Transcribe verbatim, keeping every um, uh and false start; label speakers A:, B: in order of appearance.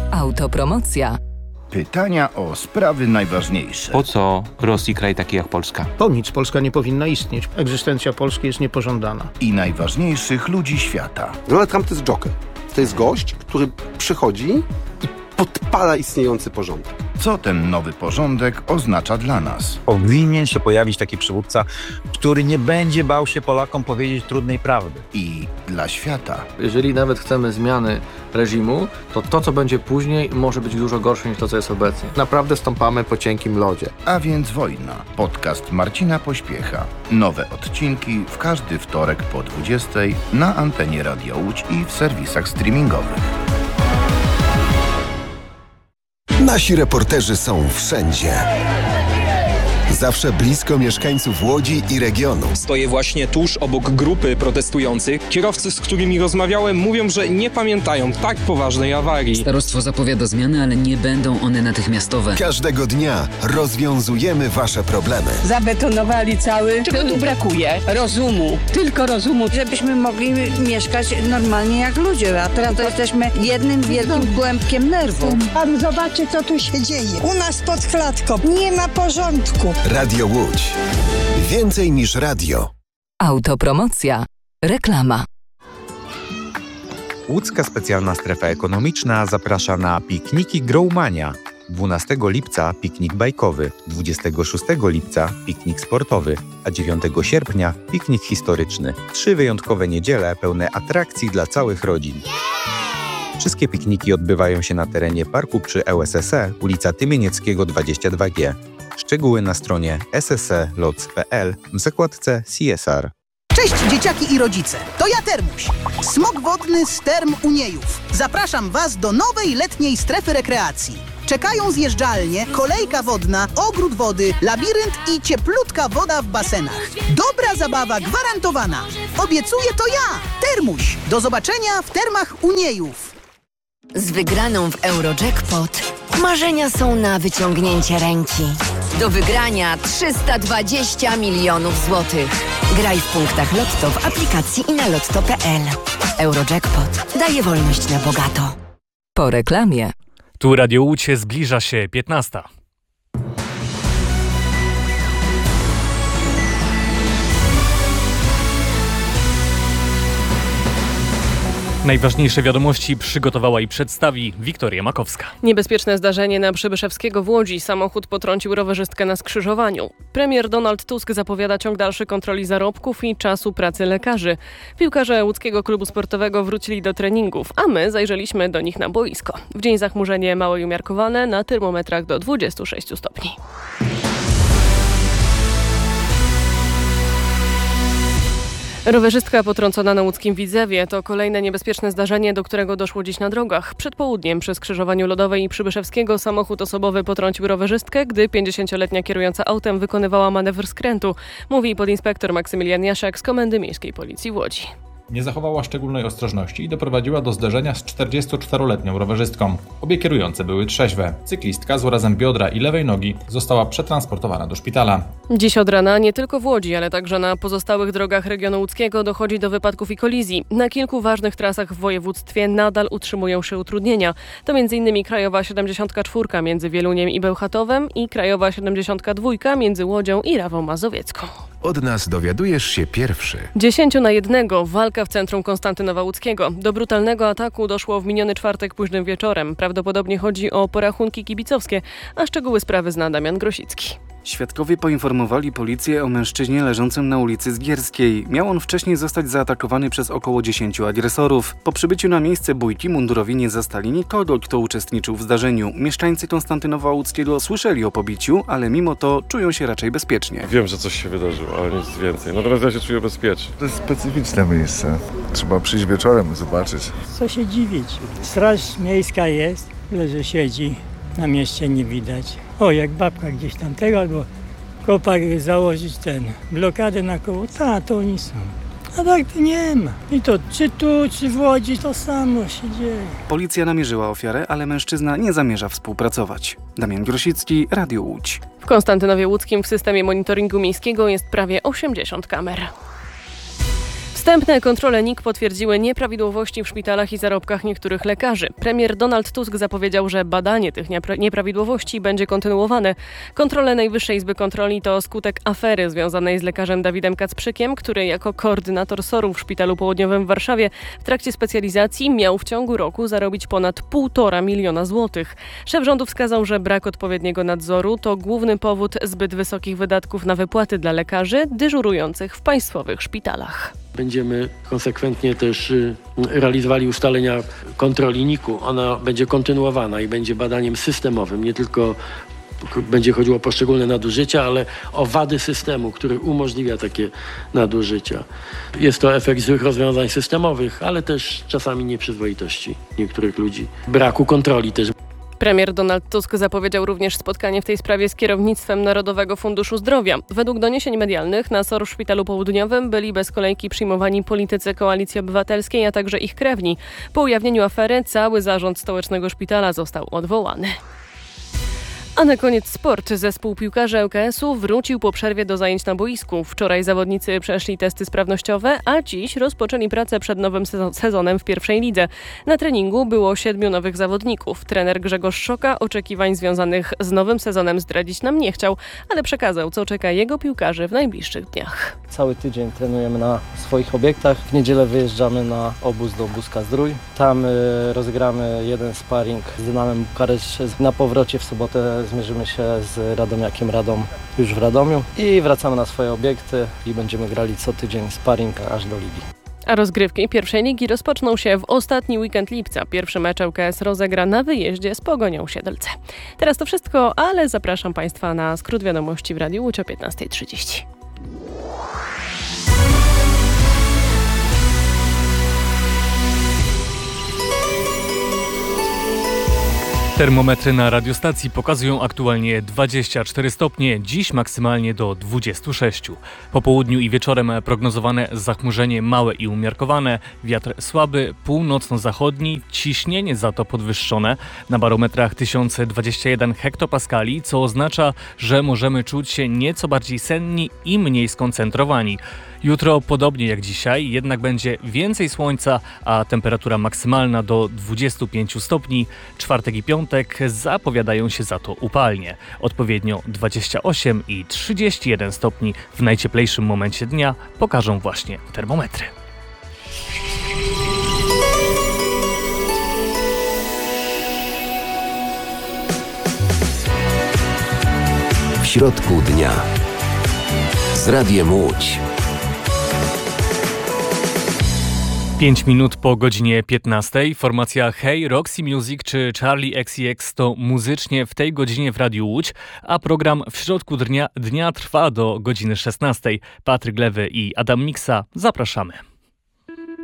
A: Autopromocja.
B: Pytania o sprawy najważniejsze.
C: Po co Rosji kraj taki jak Polska?
D: Po nic Polska nie powinna istnieć. Egzystencja Polski jest niepożądana.
B: I najważniejszych ludzi świata.
E: Donald Trump to jest joker. To jest gość, który przychodzi i podpala istniejący porządek.
B: Co ten nowy porządek oznacza dla nas?
F: Powinien się pojawić taki przywódca, który nie będzie bał się Polakom powiedzieć trudnej prawdy.
B: I dla świata.
G: Jeżeli nawet chcemy zmiany reżimu, to to, co będzie później, może być dużo gorsze niż to, co jest obecnie. Naprawdę stąpamy po cienkim lodzie.
B: A więc wojna. Podcast Marcina Pośpiecha. Nowe odcinki w każdy wtorek po dwudziestej na antenie Radia Łódź i w serwisach streamingowych.
H: Nasi reporterzy są wszędzie. Zawsze blisko mieszkańców Łodzi i regionu.
I: Stoję właśnie tuż obok grupy protestujących. Kierowcy, z którymi rozmawiałem, mówią, że nie pamiętają tak poważnej awarii.
J: Starostwo zapowiada zmiany, ale nie będą one natychmiastowe.
H: Każdego dnia rozwiązujemy wasze problemy.
K: Zabetonowali cały... Czego tu brakuje? Rozumu. Tylko rozumu. Żebyśmy mogli mieszkać normalnie jak ludzie. A teraz to jesteśmy jednym wielkim kłębkiem nerwów.
L: Pan zobaczy, co tu się dzieje. U nas pod klatką nie ma porządku.
H: Radio Łódź. Więcej niż radio.
A: Autopromocja. Reklama.
M: Łódzka Specjalna Strefa Ekonomiczna zaprasza na pikniki Growmania. dwunastego lipca piknik bajkowy, dwudziestego szóstego lipca piknik sportowy, a dziewiątego sierpnia piknik historyczny. Trzy wyjątkowe niedziele pełne atrakcji dla całych rodzin. Wszystkie pikniki odbywają się na terenie parku przy L S S E, ulica Tymienieckiego dwadzieścia dwa G. Szczegóły na stronie s s e loc kropka p l w zakładce C S R.
N: Cześć dzieciaki i rodzice, to ja Termuś, smok wodny z Term Uniejów. Zapraszam Was do nowej letniej strefy rekreacji. Czekają zjeżdżalnie, kolejka wodna, ogród wody, labirynt i cieplutka woda w basenach. Dobra zabawa gwarantowana. Obiecuję to ja, Termuś. Do zobaczenia w Termach Uniejów.
O: Z wygraną w Eurojackpot marzenia są na wyciągnięcie ręki. Do wygrania trzysta dwadzieścia milionów złotych. Graj w punktach Lotto w aplikacji i na lotto kropka p l. Eurojackpot daje wolność na bogato.
A: Po reklamie.
P: Tu Radio Łódź, zbliża się piętnasta. Najważniejsze wiadomości przygotowała i przedstawi Wiktoria Makowska.
Q: Niebezpieczne zdarzenie na Przybyszewskiego w Łodzi. Samochód potrącił rowerzystkę na skrzyżowaniu. Premier Donald Tusk zapowiada ciąg dalszy kontroli zarobków i czasu pracy lekarzy. Piłkarze łódzkiego klubu sportowego wrócili do treningów, a my zajrzeliśmy do nich na boisko. W dzień zachmurzenie małe i umiarkowane, na termometrach do dwudziestu sześciu stopni. Rowerzystka potrącona na łódzkim Widzewie to kolejne niebezpieczne zdarzenie, do którego doszło dziś na drogach. Przed południem przy skrzyżowaniu Lodowej i Przybyszewskiego samochód osobowy potrącił rowerzystkę, gdy pięćdziesięcioletnia kierująca autem wykonywała manewr skrętu, mówi podinspektor Maksymilian Jasiak z Komendy Miejskiej Policji w Łodzi.
R: Nie zachowała szczególnej ostrożności i doprowadziła do zderzenia z czterdziestoczteroletnią rowerzystką. Obie kierujące były trzeźwe. Cyklistka z urazem biodra i lewej nogi została przetransportowana do szpitala.
Q: Dziś od rana nie tylko w Łodzi, ale także na pozostałych drogach regionu łódzkiego dochodzi do wypadków i kolizji. Na kilku ważnych trasach w województwie nadal utrzymują się utrudnienia. To m.in. Krajowa siedemdziesiąt cztery między Wieluniem i Bełchatowem i Krajowa siedemdziesiąt dwa między Łodzią i Rawą Mazowiecką.
H: Od nas dowiadujesz się pierwszy.
Q: Dziesięciu na jednego. Walka w centrum Konstantynowa Łódzkiego. Do brutalnego ataku doszło w miniony czwartek późnym wieczorem. Prawdopodobnie chodzi o porachunki kibicowskie, a szczegóły sprawy zna Damian Grosicki.
S: Świadkowie poinformowali policję o mężczyźnie leżącym na ulicy Zgierskiej. Miał on wcześniej zostać zaatakowany przez około dziesięciu agresorów. Po przybyciu na miejsce bójki mundurowi nie zastali nikogo, kto uczestniczył w zdarzeniu. Mieszkańcy Konstantynowa Łódzkiego słyszeli o pobiciu, ale mimo to czują się raczej bezpiecznie.
T: Wiem, że coś się wydarzyło, ale nic więcej. Natomiast ja się czuję bezpiecznie.
U: To jest specyficzne miejsce. Trzeba przyjść wieczorem, zobaczyć.
V: Co się dziwić? Straż miejska jest, leży siedzi. Na mieście nie widać. O, jak babka gdzieś tam tego, albo kopak założyć ten, blokadę na koło, ta, to oni są. A tak to nie ma. I to czy tu, czy w Łodzi, to samo się dzieje.
S: Policja namierzyła ofiarę, ale mężczyzna nie zamierza współpracować. Damian Grosicki, Radio Łódź.
Q: W Konstantynowie Łódzkim w systemie monitoringu miejskiego jest prawie osiemdziesiąt kamer. W Wstępne kontrole N I K potwierdziły nieprawidłowości w szpitalach i zarobkach niektórych lekarzy. Premier Donald Tusk zapowiedział, że badanie tych nieprawidłowości będzie kontynuowane. Kontrole Najwyższej Izby Kontroli to skutek afery związanej z lekarzem Dawidem Kacprzykiem, który jako koordynator S O R-u w Szpitalu Południowym w Warszawie w trakcie specjalizacji miał w ciągu roku zarobić ponad półtora miliona złotych. Szef rządu wskazał, że brak odpowiedniego nadzoru to główny powód zbyt wysokich wydatków na wypłaty dla lekarzy dyżurujących w państwowych szpitalach.
C: Będziemy konsekwentnie też realizowali ustalenia kontroli N I K-u. Ona będzie kontynuowana i będzie badaniem systemowym, nie tylko będzie chodziło o poszczególne nadużycia, ale o wady systemu, który umożliwia takie nadużycia. Jest to efekt złych rozwiązań systemowych, ale też czasami nieprzyzwoitości niektórych ludzi, braku kontroli też.
Q: Premier Donald Tusk zapowiedział również spotkanie w tej sprawie z kierownictwem Narodowego Funduszu Zdrowia. Według doniesień medialnych na S O R w Szpitalu Południowym byli bez kolejki przyjmowani politycy Koalicji Obywatelskiej, a także ich krewni. Po ujawnieniu afery cały zarząd stołecznego szpitala został odwołany. A na koniec sport. Zespół piłkarzy L K S-u wrócił po przerwie do zajęć na boisku. Wczoraj zawodnicy przeszli testy sprawnościowe, a dziś rozpoczęli pracę przed nowym sezonem w pierwszej lidze. Na treningu było siedmiu nowych zawodników. Trener Grzegorz Szoka oczekiwań związanych z nowym sezonem zdradzić nam nie chciał, ale przekazał, co czeka jego piłkarzy w najbliższych dniach.
D: Cały tydzień trenujemy na swoich obiektach. W niedzielę wyjeżdżamy na obóz do Buska-Zdrój. Tam y, rozgramy jeden sparring z Dynamem Bukaresz. Na powrocie w sobotę zmierzymy się z Radomiakiem Radom już w Radomiu i wracamy na swoje obiekty i będziemy grali co tydzień sparring aż do ligi.
Q: A rozgrywki pierwszej ligi rozpoczną się w ostatni weekend lipca. Pierwszy mecz L K S rozegra na wyjeździe z Pogonią Siedlce. Teraz to wszystko, ale zapraszam Państwa na skrót wiadomości w Radiu Łódź o piętnasta trzydzieści.
P: Termometry na radiostacji pokazują aktualnie dwadzieścia cztery stopnie, dziś maksymalnie do dwudziestu sześciu. Po południu i wieczorem prognozowane zachmurzenie małe i umiarkowane, wiatr słaby, północno-zachodni, ciśnienie za to podwyższone na barometrach tysiąc dwadzieścia jeden hektopaskali, co oznacza, że możemy czuć się nieco bardziej senni i mniej skoncentrowani. Jutro podobnie jak dzisiaj, jednak będzie więcej słońca, a temperatura maksymalna do dwudziestu pięciu stopni. Czwartek i piątek zapowiadają się za to upalnie. Odpowiednio dwadzieścia osiem i trzydzieści jeden stopni w najcieplejszym momencie dnia pokażą właśnie termometry.
H: W środku dnia z Radiem Łódź.
P: pięć minut po godzinie piętnastej. Formacja Hey, Roxy Music czy Charlie X C X to muzycznie w tej godzinie w Radiu Łódź, a program w środku dnia, dnia trwa do godziny szesnastej. Patryk Lewy i Adam Miksa, zapraszamy.